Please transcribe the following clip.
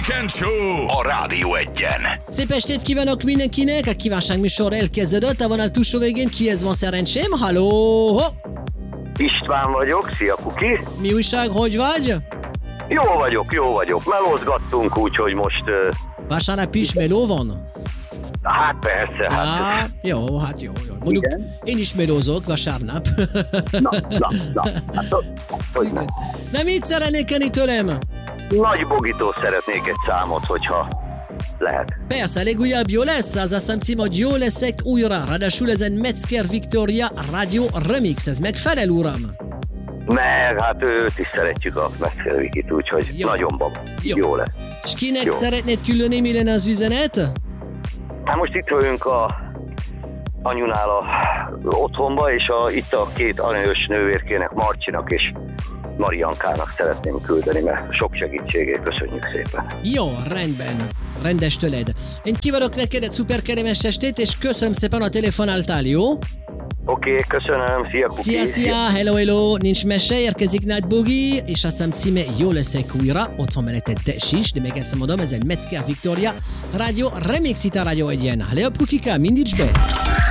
Weekend Show a Rádió Egyen. Szép estét kívánok mindenkinek, a kívánságműsor elkezdődött, a vonal túlsó végén kihez van szerencsém? Halló! István vagyok, szia Kuki. Mi újság, hogy vagy? Jó vagyok. Melózgattunk, úgyhogy most... Vasárnap is meló van? Hát persze, hát... Jó. Mondjuk Igen. én is melózok vasárnap. Na, hát hogy nem. Na mit szeretnék enni tőlem? Nagy bogitó szeretnék egy számot, hogyha lehet. Persze, legújabb jó lesz, az azt cím, hogy jó leszek újra. Ráadásul ez egy Metzger Victoria Radio Remix, ez megfelel, uram? Meg, hát őt is szeretjük a Metzger-Vikit, úgyhogy Jó. nagyon baba. Jó lesz. És kinek Jó. szeretnéd küldeni, mi lenne az üzenet? Hát most itt vagyunk a anyunál a otthonba, és itt a két aranyos nővérkének, Marcsinak és Mariankának szeretném küldeni, mert sok segítségét köszönjük szépen. Jó, rendben. Rendes tőled. Én kívánok neked egy szuper kellemes estét, és köszönöm szépen a telefonáltál, jó? Oké, köszönöm, szia Kuki. Szia, hello, nincs mese, érkezik Nagy Bogi, és azt hiszem címe Jó leszek újra, ott van mellette Tess is, de még ezt mondom, ez egy Metzger Victoria Radio Remix itt a Radio Egyen. Hello, Kukika, mindig be!